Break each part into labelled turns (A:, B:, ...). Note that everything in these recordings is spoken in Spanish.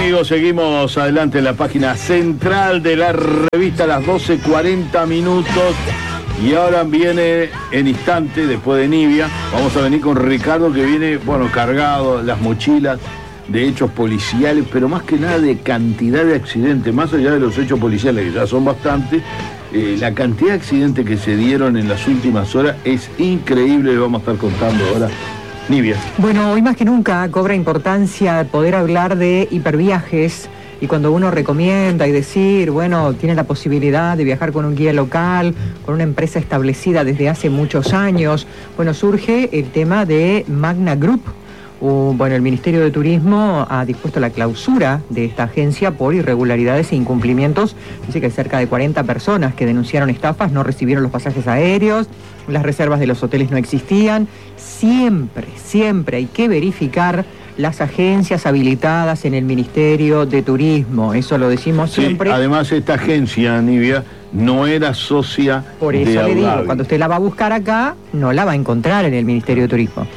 A: amigos? Seguimos adelante en la página central de la revista, las 12:40. Y ahora viene en instante, después de Nibia, vamos a venir con Ricardo, que viene, cargado, las mochilas de hechos policiales, pero más que nada de cantidad de accidentes, más allá de los hechos policiales, que ya son bastantes. La cantidad de accidentes que se dieron en las últimas horas es increíble, le vamos a estar contando ahora. Nibia.
B: Bueno, hoy más que nunca cobra importancia poder hablar de hiperviajes, y cuando uno recomienda y decir, tiene la posibilidad de viajar con un guía local, con una empresa establecida desde hace muchos años, surge el tema de Magna Group. El Ministerio de Turismo ha dispuesto la clausura de esta agencia por irregularidades e incumplimientos. Dice que hay cerca de 40 personas que denunciaron estafas, no recibieron los pasajes aéreos, las reservas de los hoteles no existían. Siempre hay que verificar las agencias habilitadas en el Ministerio de Turismo. Eso lo decimos siempre.
A: Además, esta agencia, Nibia, no era socia de
B: Por eso le digo, cuando usted la va a buscar acá, no la va a encontrar en el Ministerio de Turismo.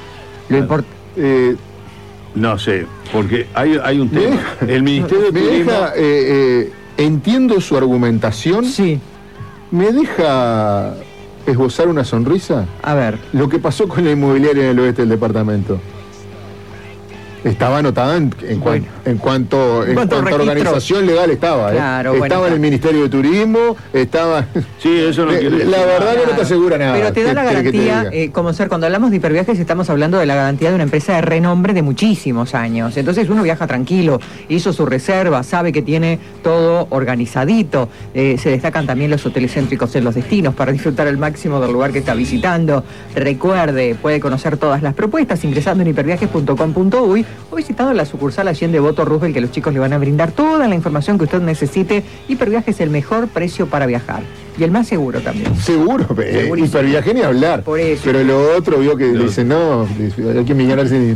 A: No sé, porque hay un tema. El Ministerio de Turismo...
C: entiendo su argumentación.
B: Sí.
C: ¿Me deja esbozar una sonrisa?
B: A ver.
C: Lo que pasó con la inmobiliaria en el oeste del departamento. Estaba anotada en cuanto a organización legal estaba.
B: Claro,
C: estaba en el Ministerio de Turismo, estaba...
A: Sí, eso no quiere decir.
C: La verdad que no te asegura nada.
B: Pero te da la garantía, cuando hablamos de hiperviajes estamos hablando de la garantía de una empresa de renombre de muchísimos años. Entonces uno viaja tranquilo, hizo su reserva, sabe que tiene todo organizadito. Se destacan también los hoteles céntricos en los destinos para disfrutar al máximo del lugar que está visitando. Recuerde, puede conocer todas las propuestas ingresando en hiperviajes.com.uy o visitando la sucursal allí en Devoto Roosevelt, que los chicos le van a brindar toda la información que usted necesite. Hiperviaje es el mejor precio para viajar. Y el más seguro también.
C: Seguro, hiperviaje ni hablar.
B: Por eso.
C: Pero lo otro, vio que dicen, no, hay que millones.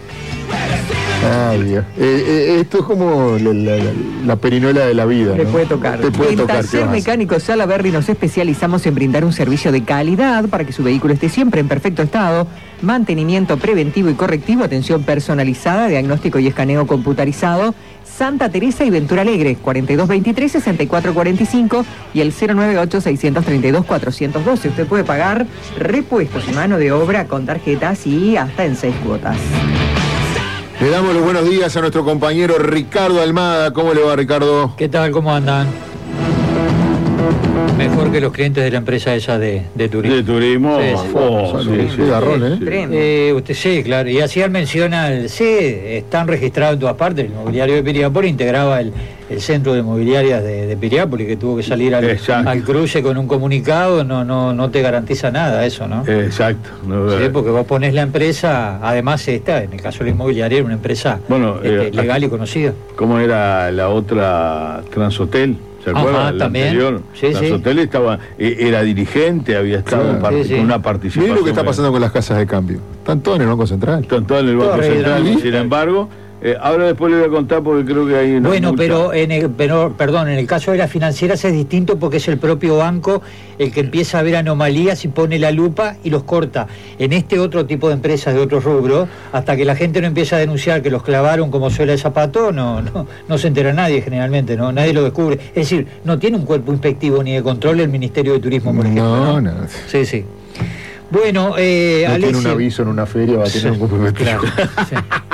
C: Ay, Dios. Esto es como la perinola de la vida.
B: Le
C: ¿no?
B: puede tocar.
C: En
B: Taller Mecánico Salaberry nos especializamos en brindar un servicio de calidad para que su vehículo esté siempre en perfecto estado. Mantenimiento preventivo y correctivo, atención personalizada, diagnóstico y escaneo computarizado. Santa Teresa y Ventura Alegre, 4223-6445 y el 098-632-412. Usted puede pagar repuestos y mano de obra con tarjetas y hasta en 6 cuotas.
C: Le damos los buenos días a nuestro compañero Ricardo Almada. ¿Cómo le va, Ricardo?
D: ¿Qué tal? ¿Cómo andan? Mejor que los clientes de la empresa esa de turismo.
A: De turismo.
C: Sí, garrón,
D: Usted sí, claro. Y así él menciona, están registrados en todas partes. El inmobiliario de Piriápolis integraba el centro de inmobiliarias de Piriápolis, que tuvo que salir al cruce con un comunicado. No te garantiza nada eso, ¿no?
A: Exacto.
D: Sí, porque vos ponés la empresa, además esta, en el caso de la inmobiliaria, era una empresa legal y conocida.
A: ¿Cómo era la otra Transhotel? ¿Se acuerdan?
D: También.
A: Anterior, Transhotel era dirigente, había estado con una participación.
C: Miren lo que está pasando con las casas de cambio. Están todas en el Banco Central.
A: Están todas en el Banco Central, y sin embargo... ahora después le voy a contar porque creo que hay una multa.
D: Pero en el caso de las financieras es distinto porque es el propio banco el que empieza a ver anomalías y pone la lupa y los corta. En este otro tipo de empresas de otros rubros, hasta que la gente no empieza a denunciar que los clavaron como suela de zapato, no se entera nadie generalmente, nadie lo descubre. Es decir, no tiene un cuerpo inspectivo ni de control el Ministerio de Turismo, por ejemplo.
C: No.
D: Sí. Bueno,
C: no tiene un aviso en una feria, va a tener un cuerpo inspectivo.
D: Claro, sí.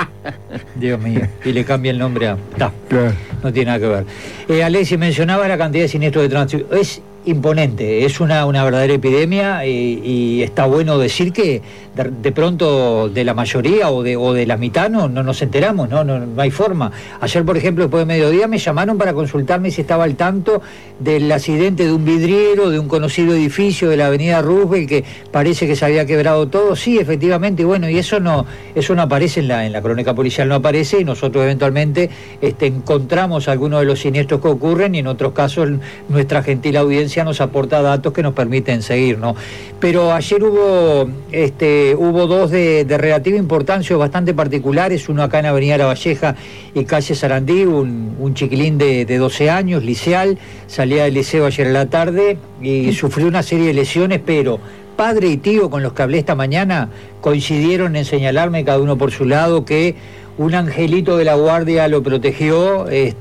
D: Dios mío, y le cambia el nombre a... No tiene nada que ver. Alexis mencionaba la cantidad de siniestros de tránsito. Es imponente, es una verdadera epidemia y está bueno decir que de pronto de la mayoría o de la mitad no nos enteramos, no hay forma. Ayer, por ejemplo, después de mediodía me llamaron para consultarme si estaba al tanto del accidente de un vidriero de un conocido edificio de la avenida Roosevelt que parece que se había quebrado todo. Sí, efectivamente, y eso no aparece en la crónica policial, no aparece, y nosotros eventualmente encontramos algunos de los siniestros que ocurren y en otros casos nuestra gentil audiencia nos aporta datos que nos permiten seguir, ¿no? Pero ayer hubo dos de relativa importancia, bastante particulares, uno acá en Avenida La Valleja y calle Sarandí, un chiquilín de 12 años, liceal, salía del liceo ayer a la tarde y sufrió una serie de lesiones, pero padre y tío con los que hablé esta mañana coincidieron en señalarme, cada uno por su lado, que un angelito de la guardia lo protegió,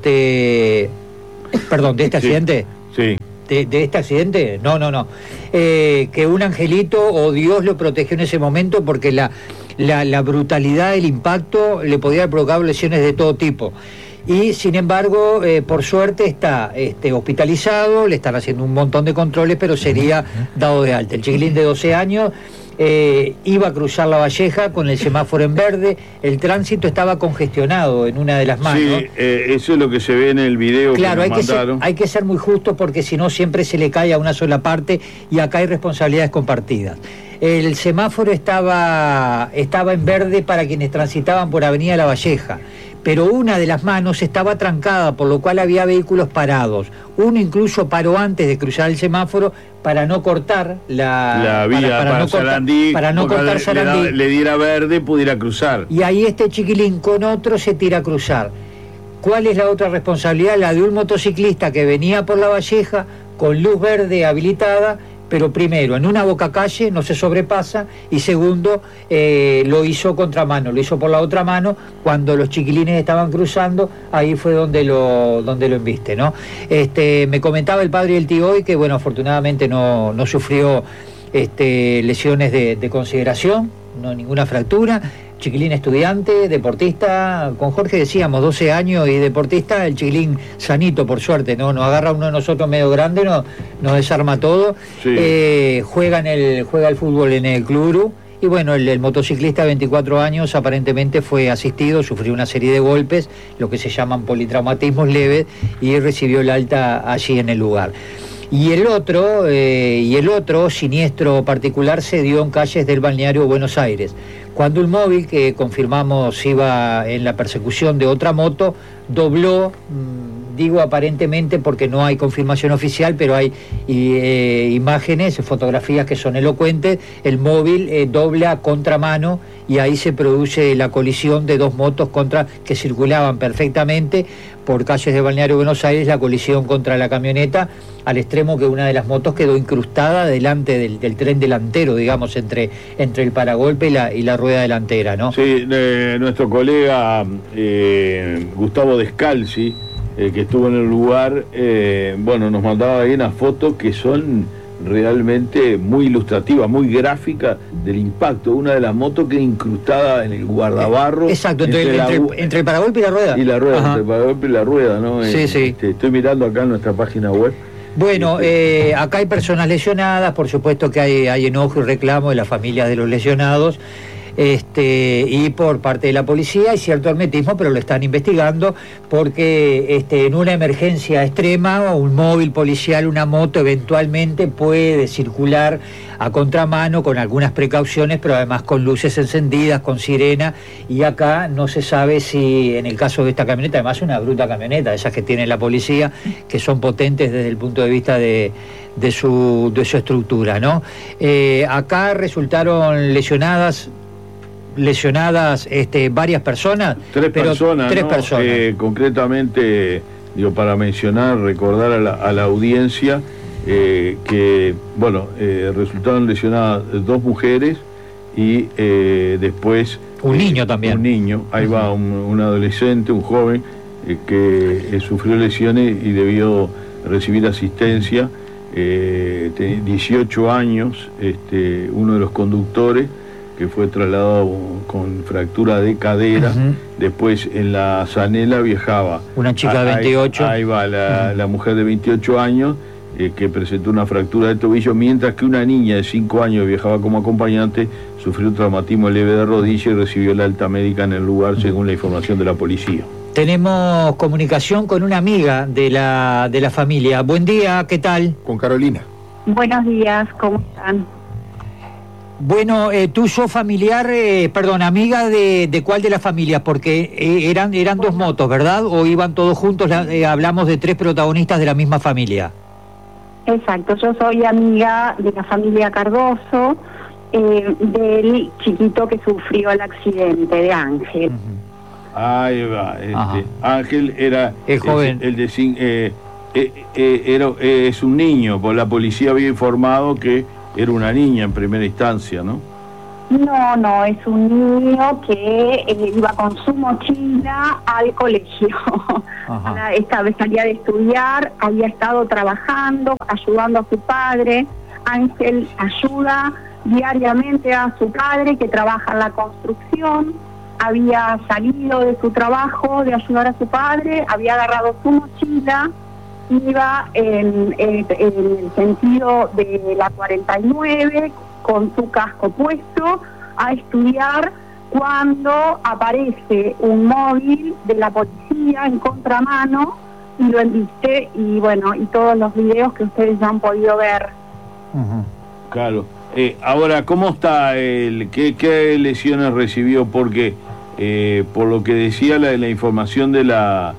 D: perdón, ¿de este accidente?
A: Sí.
D: ¿De este accidente? No. Que un angelito o Dios lo protegió en ese momento porque la brutalidad del impacto le podía provocar lesiones de todo tipo. Y sin embargo, por suerte está hospitalizado, le están haciendo un montón de controles, pero sería dado de alta. El chiquilín de 12 años iba a cruzar La Valleja con el semáforo en verde, el tránsito estaba congestionado en una de las manos.
A: Sí, eso es lo que se ve en el video.
D: Claro,
A: que nos mandaron.
D: Hay que ser muy justo porque si no siempre se le cae a una sola parte y acá hay responsabilidades compartidas. El semáforo estaba en verde para quienes transitaban por Avenida La Valleja, pero una de las manos estaba trancada, por lo cual había vehículos parados. Uno incluso paró antes de cruzar el semáforo para no cortar
A: la vía
D: para no cortar Sarandí.
A: Le diera verde, pudiera cruzar.
D: Y ahí este chiquilín con otro se tira a cruzar. ¿Cuál es la otra responsabilidad? La de un motociclista que venía por La Valleja con luz verde habilitada, pero primero, en una bocacalle no se sobrepasa, y segundo, lo hizo contramano, lo hizo por la otra mano, cuando los chiquilines estaban cruzando, ahí fue donde lo embiste, ¿no? Me comentaba el padre del tío hoy que, bueno, afortunadamente no sufrió lesiones de consideración, no ninguna fractura. Chiquilín estudiante, deportista, con Jorge decíamos 12 años y deportista, el chiquilín sanito por suerte, no agarra uno de nosotros medio grande, nos desarma todo. Sí. Juega el fútbol en el Club Uru, y bueno, el motociclista de 24 años aparentemente fue asistido, sufrió una serie de golpes, lo que se llaman politraumatismos leves, y recibió el alta allí en el lugar. Y el otro siniestro particular se dio en calles del balneario Buenos Aires, cuando un móvil que confirmamos iba en la persecución de otra moto, dobló, digo aparentemente porque no hay confirmación oficial, pero hay imágenes, fotografías que son elocuentes. El móvil dobla a contramano y ahí se produce la colisión de dos motos que circulaban perfectamente por calles de balneario Buenos Aires, la colisión contra la camioneta, al extremo que una de las motos quedó incrustada delante del tren delantero, digamos, entre el paragolpe y la rueda delantera, ¿no?
A: Sí, nuestro colega Gustavo Descalzi, que estuvo en el lugar, nos mandaba ahí unas fotos que son realmente muy ilustrativas, muy gráficas del impacto. Una de las motos que incrustada en el guardabarro.
D: Exacto, entre el paragolpe y la rueda.
A: Y la rueda, entre el paragolpe y la rueda, ¿no?
D: Sí.
A: Estoy mirando acá en nuestra página web.
D: Bueno, acá hay personas lesionadas, por supuesto que hay enojo y reclamo de las familias de los lesionados, y por parte de la policía hay cierto hermetismo, pero lo están investigando porque en una emergencia extrema, un móvil policial, una moto eventualmente puede circular a contramano con algunas precauciones, pero además con luces encendidas, con sirena, y acá no se sabe si en el caso de esta camioneta, además una bruta camioneta, esas que tiene la policía, que son potentes desde el punto de vista de su estructura, ¿no? Acá resultaron lesionadas varias personas.
A: Tres personas. Concretamente, para mencionar, recordar a la audiencia que resultaron lesionadas dos mujeres y después
D: un niño también.
A: Un niño, ahí va un adolescente, un joven que sufrió lesiones y debió recibir asistencia. 18 años, uno de los conductores, que fue trasladado con fractura de cadera. Después en la zanela viajaba
D: una chica de 28.
A: Ahí va la mujer de 28 años que presentó una fractura de tobillo, mientras que una niña de 5 años viajaba como acompañante, sufrió un traumatismo leve de rodilla y recibió la alta médica en el lugar, según la información de la policía.
D: Tenemos comunicación con una amiga de la familia. Buen día, ¿qué tal?
C: Con Carolina.
E: Buenos días, ¿cómo están?
D: Bueno, tú sos familiar, amiga de cuál de las familias, porque eran dos motos, ¿verdad? ¿O iban todos juntos? Hablamos de tres protagonistas de la misma familia.
E: Exacto, yo soy amiga de la familia Cardoso, del chiquito que sufrió el accidente, de Ángel.
A: Ahí va, Ángel era
D: el joven.
A: Es un niño, porque la policía había informado que era una niña en primera instancia, ¿no?
E: No, es un niño que iba con su mochila al colegio. Esta vez salía de estudiar, había estado trabajando, ayudando a su padre. Ángel ayuda diariamente a su padre, que trabaja en la construcción. Había salido de su trabajo de ayudar a su padre, había agarrado su mochila, iba en el sentido de la 49 con su casco puesto a estudiar, cuando aparece un móvil de la policía en contramano y lo embiste, y bueno, y todos los videos que ustedes ya han podido ver.
A: Claro. Ahora, ¿cómo está qué lesiones recibió? Porque por lo que decía la información de la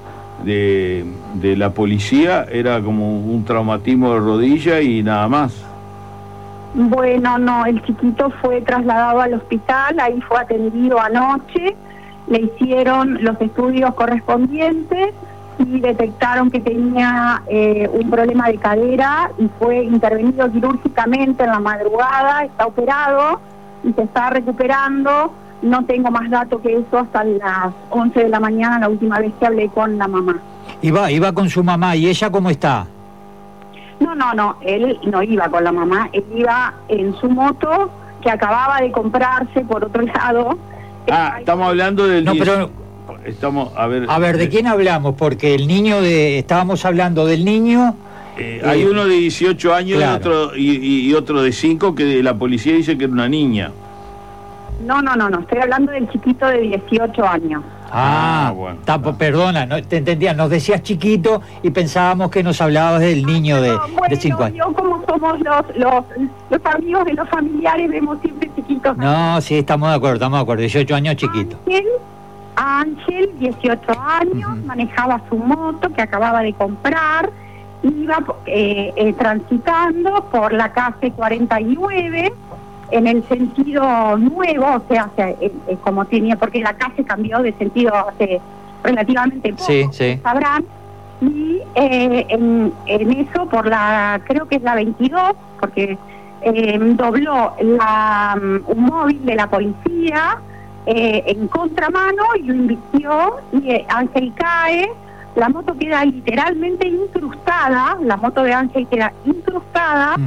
A: policía, era como un traumatismo de rodilla y nada más.
E: Bueno, no, el chiquito fue trasladado al hospital, ahí fue atendido anoche, le hicieron los estudios correspondientes y detectaron que tenía un problema de cadera y fue intervenido quirúrgicamente en la madrugada, está operado y se está recuperando. No tengo más datos que eso hasta las 11 de la mañana, la última vez que hablé con la mamá.
D: Iba con su mamá, ¿y ella cómo está?
E: No, él no iba con la mamá, él iba en su moto que acababa de comprarse por otro lado.
A: Estamos hablando del...
D: No, pero...
A: Estamos, a ver,
D: ¿de quién hablamos? Porque el niño estábamos hablando del niño...
A: hay uno de 18 años,
D: claro,
A: y otro de 5, que la policía dice que era una niña.
E: No, estoy hablando del chiquito de 18 años.
A: Bueno.
D: Perdona, no te entendía, nos decías chiquito y pensábamos que nos hablabas del niño de 5 años.
E: Yo, como somos los amigos de los familiares, vemos siempre chiquitos.
D: No, sí, estamos de acuerdo, 18 años chiquito.
E: Ángel, 18 años, manejaba su moto que acababa de comprar, iba transitando por la calle 49 en el sentido nuevo, o sea, como tenía, porque la calle cambió de sentido hace relativamente poco,
D: sí.
E: sabrán, y en eso por creo que es la 22, porque dobló un móvil de la policía en contramano y lo invistió, y Ángel cae, la moto queda literalmente incrustada, la moto de Ángel queda incrustada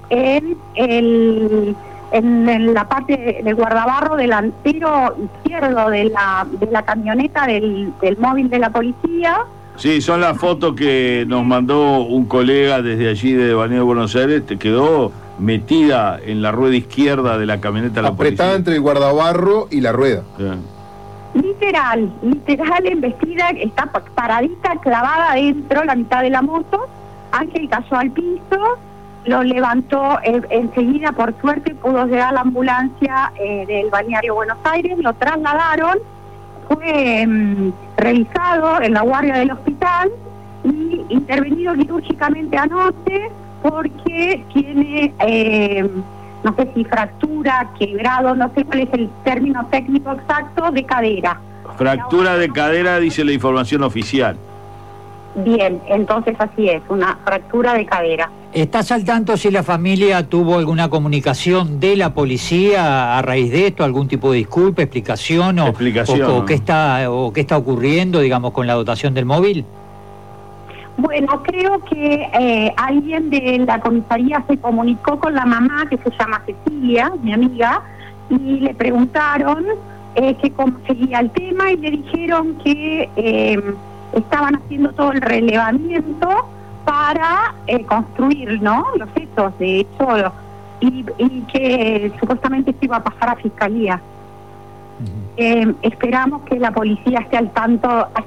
E: en la parte del guardabarro delantero izquierdo de la camioneta del móvil de la policía.
A: Sí, son las fotos que nos mandó un colega desde allí de Balneario Buenos Aires. Te quedó metida en la rueda izquierda de la camioneta de la policía.
C: Apretada entre el guardabarro y la rueda.
A: Sí.
E: Literal embestida, está paradita, clavada dentro, la mitad de la moto. Ángel cayó al piso, lo levantó enseguida, por suerte pudo llegar la ambulancia del Balneario Buenos Aires, lo trasladaron, fue revisado en la guardia del hospital y intervenido quirúrgicamente anoche porque tiene, no sé si fractura, quebrado, no sé cuál es el término técnico exacto, de cadera.
A: Fractura de cadera, dice la información oficial.
E: Bien, entonces así es, una fractura de cadera.
D: ¿Estás al tanto si la familia tuvo alguna comunicación de la policía a raíz de esto, algún tipo de disculpa, explicación o qué está ocurriendo, digamos, con la dotación del móvil?
E: Bueno, creo que alguien de la comisaría se comunicó con la mamá, que se llama Cecilia, mi amiga, y le preguntaron que cómo seguía el tema, y le dijeron que estaban haciendo todo el relevamiento para construir, ¿no?, los hechos, de hecho, y que supuestamente se iba a pasar a fiscalía. Esperamos que la policía esté al tanto,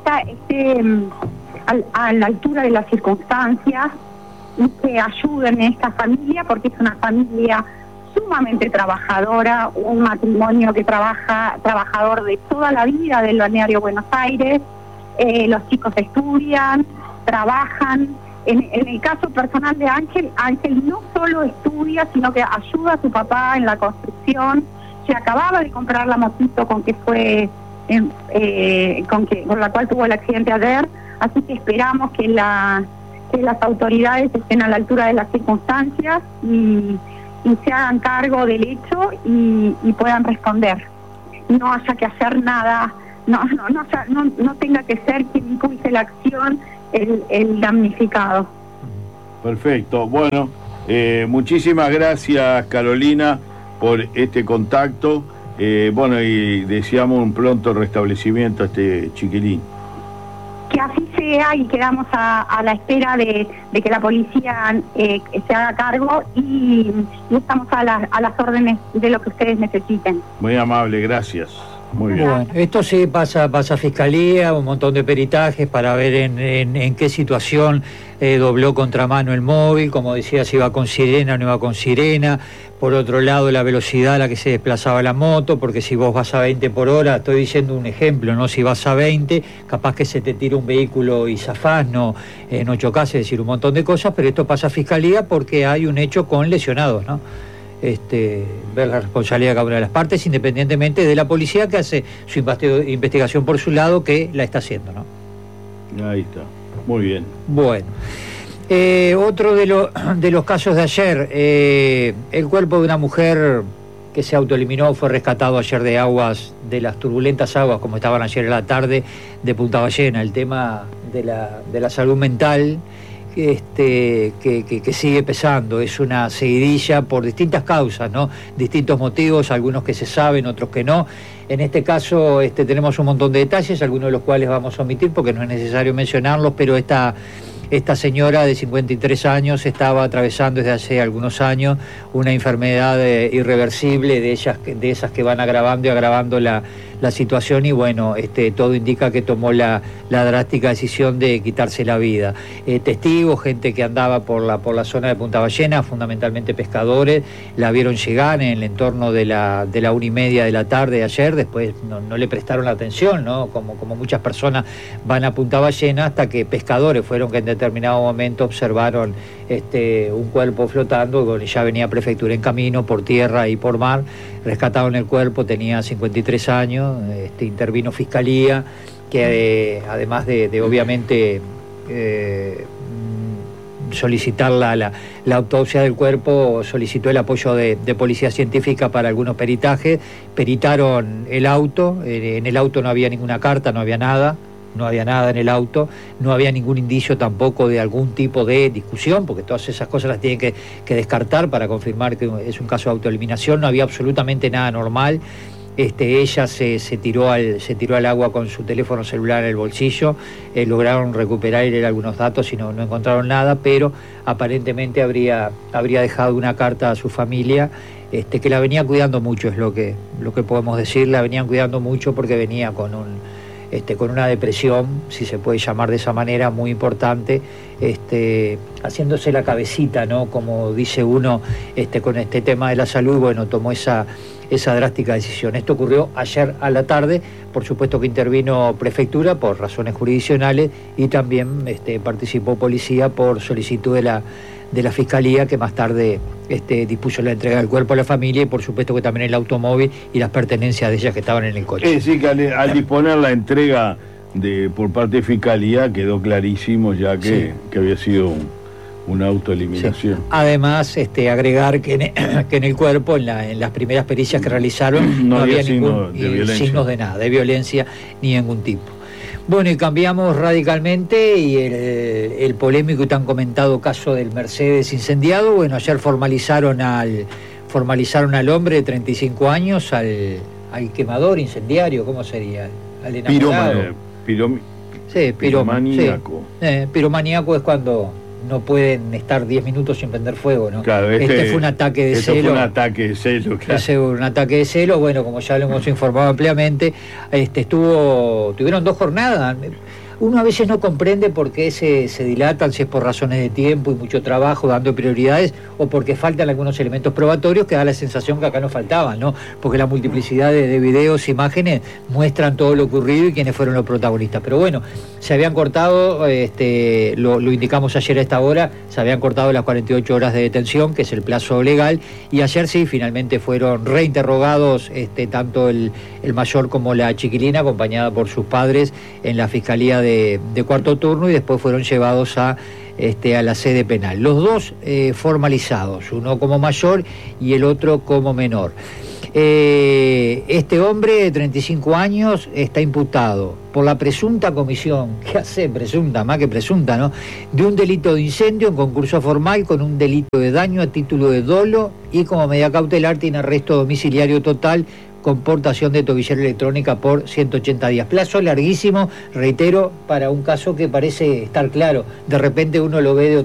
E: a la altura de las circunstancias, y que ayuden a esta familia, porque es una familia sumamente trabajadora, un matrimonio que trabajador de toda la vida del Balneario Buenos Aires. Los chicos estudian, trabajan. En el caso personal de Ángel no solo estudia, sino que ayuda a su papá en la construcción. Se acababa de comprar la motito con que fue con la cual tuvo el accidente ayer, así que esperamos que las autoridades estén a la altura de las circunstancias y se hagan cargo del hecho y puedan responder. No haya que hacer nada, no tenga que ser quien impulse la acción el damnificado.
A: Perfecto. Bueno, muchísimas gracias, Carolina, por este contacto. Bueno, y deseamos un pronto restablecimiento a este chiquilín.
E: Que así sea, y quedamos a la espera de que la policía se haga cargo y estamos a las órdenes de lo que ustedes necesiten.
A: Muy amable, gracias. Muy bien.
D: Bueno, esto sí pasa a Fiscalía, un montón de peritajes para ver en qué situación dobló contramano el móvil, como decía, si iba con sirena o no iba con sirena. Por otro lado, la velocidad a la que se desplazaba la moto, porque si vos vas a 20 por hora, estoy diciendo un ejemplo, ¿no? Si vas a 20, capaz que se te tira un vehículo y zafás, no chocás, es decir, un montón de cosas, pero esto pasa a Fiscalía porque hay un hecho con lesionados, ¿no? Ver la responsabilidad de cada una de las partes, independientemente de la policía que hace su investigación por su lado, que la está haciendo, ¿no?
A: Ahí está, muy bien.
D: Bueno, otro de los casos de ayer, el cuerpo de una mujer que se autoeliminó fue rescatado ayer de las turbulentas aguas, como estaban ayer en la tarde, de Punta Ballena. El tema de la salud mental que sigue pesando, es una seguidilla por distintas causas, ¿no? Distintos motivos, algunos que se saben, otros que no. En este caso tenemos un montón de detalles, algunos de los cuales vamos a omitir porque no es necesario mencionarlos, pero esta señora de 53 años estaba atravesando desde hace algunos años una enfermedad irreversible, de esas que van agravando y agravando la situación, y bueno, todo indica que tomó la drástica decisión de quitarse la vida. Testigos, gente que andaba por la zona de Punta Ballena, fundamentalmente pescadores, la vieron llegar en el entorno de la 1:30 de la tarde de ayer. Después no le prestaron atención, ¿no? Como muchas personas van a Punta Ballena, hasta que pescadores fueron que en determinado momento observaron un cuerpo flotando. Bueno, ya venía Prefectura en camino, por tierra y por mar, rescataron el cuerpo, tenía 53 años, intervino Fiscalía, que además de obviamente solicitar la autopsia del cuerpo, solicitó el apoyo de policía científica para algunos peritajes. Peritaron el auto, en el auto no había ninguna carta, no había nada en el auto, no había ningún indicio tampoco de algún tipo de discusión, porque todas esas cosas las tienen que descartar para confirmar que es un caso de autoeliminación. No había absolutamente nada normal. Ella se tiró al agua con su teléfono celular en el bolsillo. Lograron recuperar algunos datos y no encontraron nada, pero aparentemente habría dejado una carta a su familia, que la venía cuidando mucho, es lo que podemos decir. La venían cuidando mucho porque venía con una depresión, si se puede llamar de esa manera, muy importante, haciéndose la cabecita, ¿no? Como dice uno, con este tema de la salud. Bueno, tomó esa drástica decisión. Esto ocurrió ayer a la tarde. Por supuesto que intervino Prefectura por razones jurisdiccionales, y también participó policía por solicitud de la Fiscalía, que más tarde dispuso la entrega del cuerpo a la familia, y por supuesto que también el automóvil y las pertenencias de ellas que estaban en el coche.
A: Es decir, que al disponer la entrega por parte de Fiscalía quedó clarísimo ya que había sido una autoeliminación.
D: Sí. Además, agregar que en el cuerpo, en las primeras pericias que realizaron, no había ningún signos de nada, de violencia ni ningún tipo. Bueno, y cambiamos radicalmente, y el polémico y tan comentado caso del Mercedes incendiado. Bueno, ayer formalizaron al hombre de 35 años, al quemador incendiario, ¿cómo sería? Al enamorado.
A: Piromaníaco.
D: Sí. Piromaníaco es cuando no pueden estar 10 minutos sin prender fuego, ¿no?
A: Claro,
D: fue un ataque de celo.
A: Fue un ataque de celo, claro.
D: Ese fue un ataque de celo. Bueno, como ya lo hemos informado ampliamente, tuvieron 2 jornadas. Uno a veces no comprende por qué se dilatan, si es por razones de tiempo y mucho trabajo, dando prioridades, o porque faltan algunos elementos probatorios, que da la sensación que acá no faltaban, ¿no? Porque la multiplicidad de videos, imágenes, muestran todo lo ocurrido y quiénes fueron los protagonistas. Pero bueno, se habían cortado, lo indicamos ayer a esta hora, se habían cortado las 48 horas de detención, que es el plazo legal, y ayer sí, finalmente fueron reinterrogados tanto el mayor como la chiquilina, acompañada por sus padres, en la Fiscalía de cuarto turno, y después fueron llevados a a la sede penal. Los dos formalizados, uno como mayor y el otro como menor. Este hombre de 35 años está imputado por la presunta comisión, ¿qué hace presunta? Más que presunta, ¿no? De un delito de incendio en concurso formal con un delito de daño a título de dolo y como medida cautelar tiene arresto domiciliario total con portación de tobillera electrónica por 180 días. Plazo larguísimo, reitero, para un caso que parece estar claro. De repente uno lo ve de